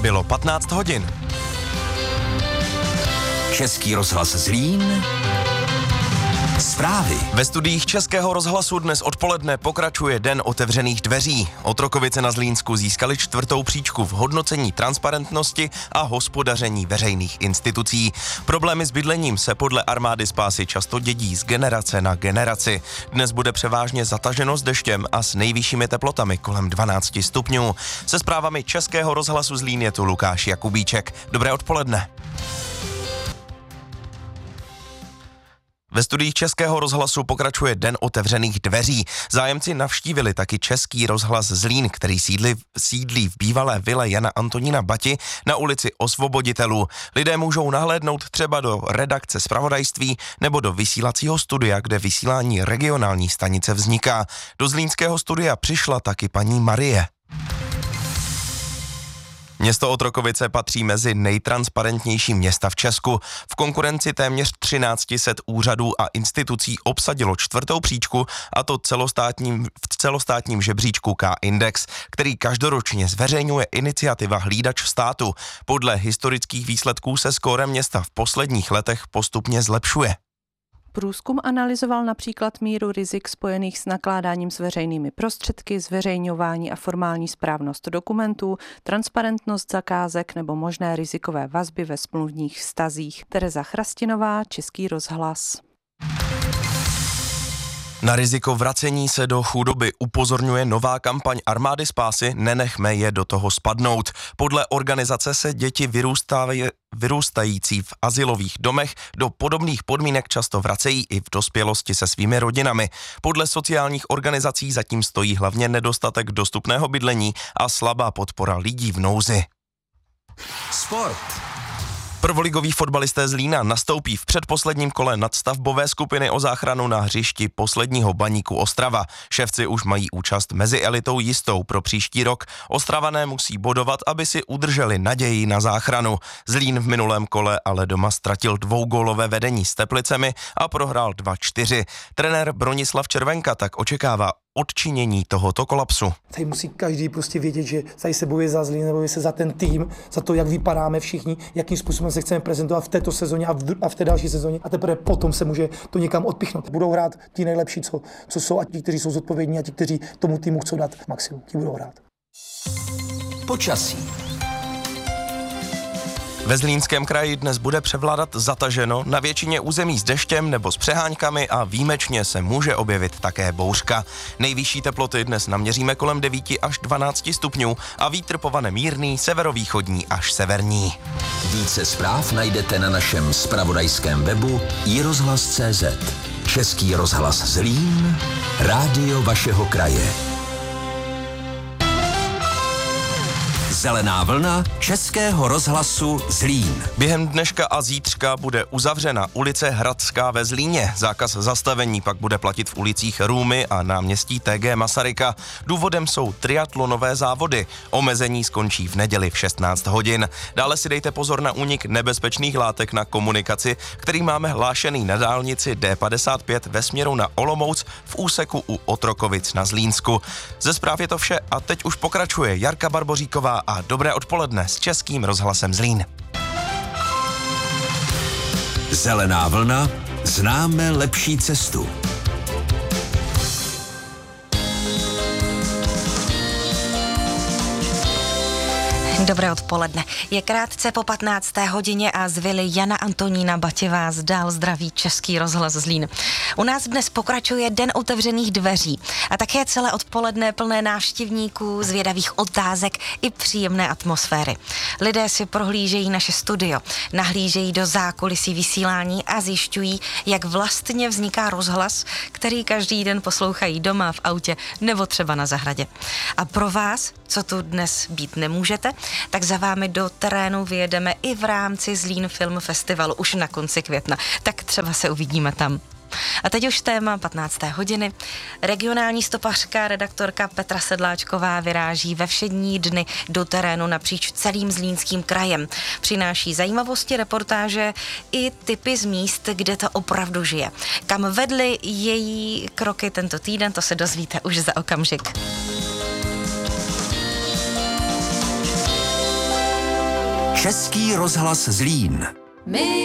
Bylo 15 hodin. Český rozhlas Zlín. Zprávy. Ve studiích Českého rozhlasu dnes odpoledne pokračuje Den otevřených dveří. Otrokovice na Zlínsku získali 4. příčku v hodnocení transparentnosti a hospodaření veřejných institucí. Problémy s bydlením se podle Armády spásy často dědí z generace na generaci. Dnes bude převážně zataženo s deštěm a s nejvyššími teplotami kolem 12 stupňů. Se zprávami Českého rozhlasu Zlín je tu Lukáš Jakubíček. Dobré odpoledne. Ve studiích Českého rozhlasu pokračuje Den otevřených dveří. Zájemci navštívili taky Český rozhlas Zlín, který sídlí v bývalé vile Jana Antonína Bati na ulici Osvoboditelů. Lidé můžou nahlédnout třeba do redakce zpravodajství nebo do vysílacího studia, kde vysílání regionální stanice vzniká. Do zlínského studia přišla taky paní Marie. Město Otrokovice patří mezi nejtransparentnější města v Česku. V konkurenci téměř 1300 úřadů a institucí obsadilo 4. příčku, a to v celostátním žebříčku K-Index, který každoročně zveřejňuje iniciativa Hlídač státu. Podle historických výsledků se skóre města v posledních letech postupně zlepšuje. Průzkum analyzoval například míru rizik spojených s nakládáním s veřejnými prostředky, zveřejňování a formální správnost dokumentů, transparentnost zakázek nebo možné rizikové vazby ve smluvních vztazích. Tereza Chrastinová, Český rozhlas. Na riziko vracení se do chudoby upozorňuje nová kampaň Armády spásy Nenechme je do toho spadnout. Podle organizace se děti vyrůstající v azylových domech do podobných podmínek často vracejí i v dospělosti se svými rodinami. Podle sociálních organizací zatím stojí hlavně nedostatek dostupného bydlení a slabá podpora lidí v nouzi. Sport. Prvoligoví fotbalisté Zlína nastoupí v předposledním kole nadstavbové skupiny o záchranu na hřišti posledního Baníku Ostrava. Ševci už mají účast mezi elitou jistou pro příští rok. Ostravané musí bodovat, aby si udrželi naději na záchranu. Zlín v minulém kole ale doma ztratil 2gólové vedení s Teplicemi a prohrál 2-4. Trenér Bronislav Červenka tak očekává odčinění tohoto kolapsu. Tady musí každý prostě vědět, že tady se bojuje za Zlín, bojuje se za ten tým, za to, jak vypadáme všichni, jakým způsobem se chceme prezentovat v této sezóně a v té další sezóně, a teprve potom se může to někam odpichnout. Budou hrát ti nejlepší, co jsou, a ti, kteří jsou zodpovědní, a ti, kteří tomu týmu chcou dát maximum, ti budou hrát. Počasí. Ve Zlínském kraji dnes bude převládat zataženo, na většině území s deštěm nebo s přeháňkami a výjimečně se může objevit také bouřka. Nejvyšší teploty dnes naměříme kolem 9 až 12 stupňů a vítr povane mírný, severovýchodní až severní. Více zpráv najdete na našem zpravodajském webu iRozhlas.cz. Český rozhlas Zlín, rádio vašeho kraje. Zelená vlna Českého rozhlasu Zlín. Během dneška a zítřka bude uzavřena ulice Hradská ve Zlíně. Zákaz zastavení pak bude platit v ulicích Růmy a náměstí TG Masaryka. Důvodem jsou triatlonové závody. Omezení skončí v neděli v 16 hodin. Dále si dejte pozor na únik nebezpečných látek na komunikaci, který máme hlášený na dálnici D55 ve směru na Olomouc v úseku u Otrokovic na Zlínsku. Ze zpráv je to vše a teď už pokračuje Jarka Barboříková a dobré odpoledne s Českým rozhlasem Zlín. Zelená vlna, známe lepší cestu. Dobré odpoledne. Je krátce po 15. hodině a z vily Jana Antonína Bati vás dál zdraví Český rozhlas Zlín. U nás dnes pokračuje Den otevřených dveří a také celé odpoledne plné návštěvníků, zvědavých otázek i příjemné atmosféry. Lidé si prohlížejí naše studio, nahlížejí do zákulisí vysílání a zjišťují, jak vlastně vzniká rozhlas, který každý den poslouchají doma, v autě nebo třeba na zahradě. A pro vás, co tu dnes být nemůžete, tak za vámi do terénu vyjedeme i v rámci Zlín Film Festivalu už na konci května. Tak třeba se uvidíme tam. A teď už téma 15. hodiny. Regionální stopařka, redaktorka Petra Sedláčková vyráží ve všední dny do terénu napříč celým Zlínským krajem. Přináší zajímavosti, reportáže i tipy z míst, kde to opravdu žije. Kam vedly její kroky tento týden, to se dozvíte už za okamžik. Český rozhlas Zlín. My